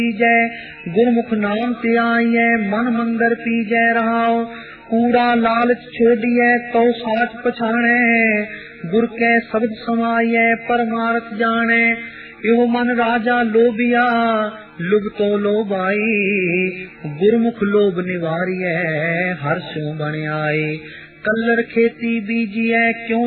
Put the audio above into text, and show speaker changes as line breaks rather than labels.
जय गुरमुख नाम ते आइए मन मंदिर पीजै रहाओ। कूड़ा लालच छोड़िए तो साच पछाणे गुर के शब्द समाइए परमार्थ जाने। यो मन राजा लोभिया लुभ तो लोभाई गुरमुख लोभ निवारिए हर सो बन आए। कल्लर खेती बीजिए क्यों